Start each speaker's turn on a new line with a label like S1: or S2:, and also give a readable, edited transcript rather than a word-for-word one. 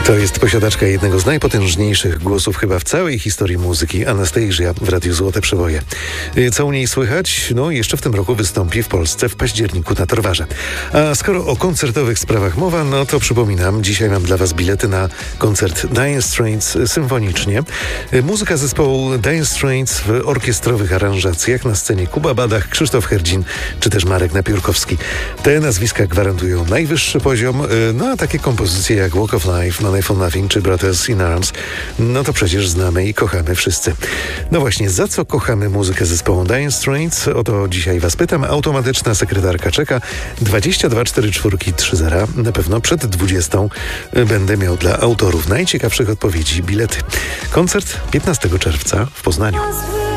S1: To jest posiadaczka jednego z najpotężniejszych głosów chyba w całej historii muzyki, Anastasia w Radiu Złote Przeboje. Co u niej słychać? No, jeszcze w tym roku wystąpi w Polsce w październiku na Torwarze. A skoro o koncertowych sprawach mowa, no to przypominam, dzisiaj mam dla Was bilety na koncert Dire Straits symfonicznie. Muzyka zespołu Dire Straits w orkiestrowych aranżacjach, na scenie Kuba Badach, Krzysztof Herdzin czy też Marek Napiórkowski. Te nazwiska gwarantują najwyższy poziom, no a takie kompozycje jak Walk of Life, Money for Nothing czy Brothers in Arms, no to przecież znamy i kochamy wszyscy. No właśnie, za co kochamy muzykę zespołu Dire Straits? O to dzisiaj Was pytam. Automatyczna sekretarka czeka 22 44 30. Na pewno przed 20 będę miał dla autorów najciekawszych odpowiedzi bilety. Koncert 15 czerwca w Poznaniu.